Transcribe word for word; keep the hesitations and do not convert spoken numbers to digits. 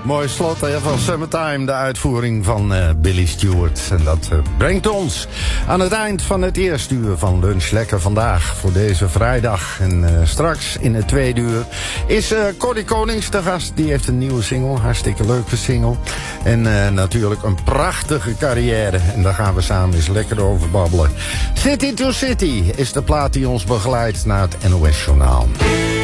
Mooi slot hè, van Summertime, de uitvoering van uh, Billy Stewart. En dat uh, brengt ons aan het eind van het eerste uur van Lunch Lekker vandaag. Voor deze vrijdag. En uh, straks in het tweede uur is uh, Corrie Konings de gast. Die heeft een nieuwe single, hartstikke leuke single. En uh, natuurlijk een prachtige carrière. En daar gaan we samen eens lekker over babbelen. City to City is de plaat die ons begeleidt naar het N O S Journaal.